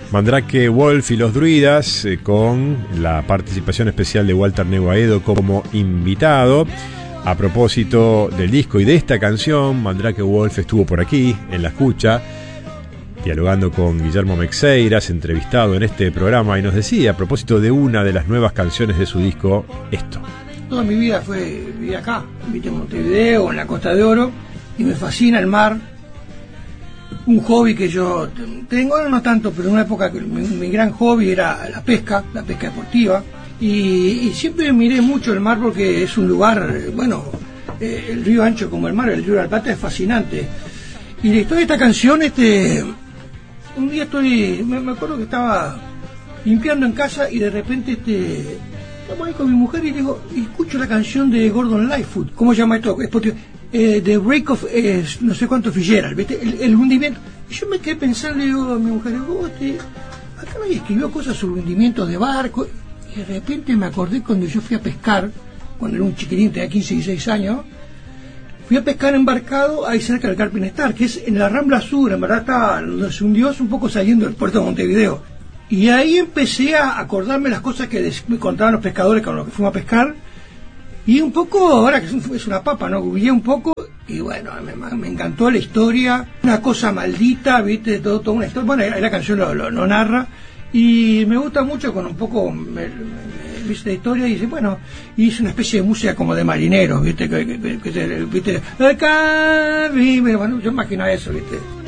Mandrake Wolf y los Druidas, con la participación especial de Walter Neguaedo como invitado. A propósito del disco y de esta canción, Mandrake Wolf estuvo por aquí, en la escucha, dialogando con Guillermo Meixeiras, entrevistado en este programa, y nos decía, a propósito de una de las nuevas canciones de su disco, esto. Toda mi vida viví acá, en Montevideo, en la Costa de Oro, y me fascina el mar. Un hobby que yo tengo, ahora no tanto, pero en una época que mi gran hobby era la pesca deportiva, y siempre miré mucho el mar porque es un lugar, el río ancho como el mar, el río de la Plata es fascinante. Y la historia de esta canción, un día me acuerdo que estaba limpiando en casa y de repente estamos ahí con mi mujer y digo, y escucho la canción de Gordon Lightfoot. ¿Cómo se llama esto? The Break of no sé cuánto Fitzgerald, ¿viste? El hundimiento. Y yo me quedé pensando, digo a mi mujer, acá nadie escribió cosas sobre hundimientos de barco. Y de repente me acordé cuando yo fui a pescar, cuando era un chiquitín, tenía 15 y 16 años, fui a pescar embarcado ahí cerca del Carpin Star, que es en la Rambla Sur, en verdad está donde se hundió, es un poco saliendo del puerto de Montevideo. Y ahí empecé a acordarme las cosas que me contaban los pescadores con los que fuimos a pescar. Y un poco, ahora que es una papa, ¿no? Googleé un poco y bueno, me encantó la historia. Una cosa maldita, ¿viste? Toda una historia. Bueno, ahí la canción lo narra. Y me gusta mucho con un poco, viste la historia y dice, bueno, y es una especie de música como de marineros, ¿viste? ¿Viste? Bueno, yo imagino eso, ¿viste?